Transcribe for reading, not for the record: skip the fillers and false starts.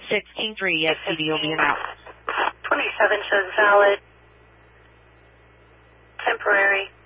16-3, yes, CD will be announced. 27 shows valid. Temporary.